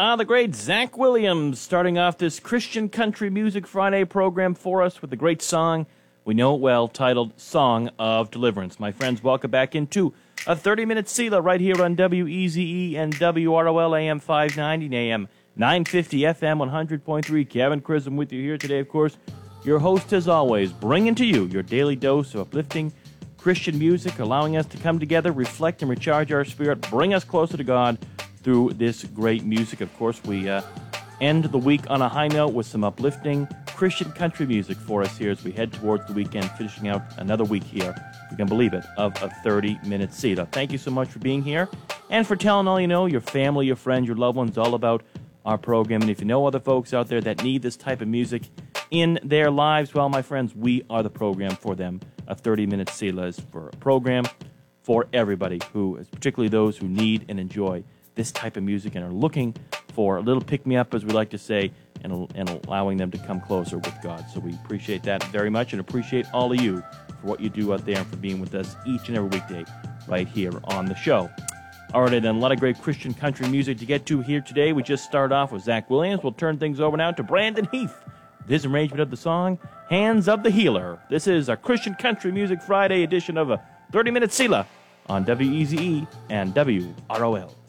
the great Zach Williams, starting off this Christian Country Music Friday program for us with a great song, we know it well, titled Song of Deliverance. My friends, welcome back into a 30-minute Selah right here on WEZE and WROL AM 590 and AM 950 FM 100.3. Kevin Chrism with you here today, of course. Your host, as always, bringing to you your daily dose of uplifting Christian music, allowing us to come together, reflect, and recharge our spirit, bring us closer to God through this great music. Of course, we end the week on a high note with some uplifting Christian country music for us here as we head towards the weekend, finishing out another week here, if you can believe it, of a 30-minute Selah. Thank you so much for being here and for telling all you know, your family, your friends, your loved ones, all about our program. And if you know other folks out there that need this type of music in their lives, well, my friends, we are the program for them. A 30-minute Selah is for a program for everybody, particularly those who need and enjoy this type of music and are looking for a little pick-me-up, as we like to say, and allowing them to come closer with God. So we appreciate that very much and appreciate all of you for what you do out there and for being with us each and every weekday right here on the show. All right, then, a lot of great Christian country music to get to here today. We just started off with Zach Williams. We'll turn things over now to Brandon Heath, his arrangement of the song, Hands of the Healer. This is a Christian Country Music Friday edition of a 30-minute Selah on WEZE and WROL.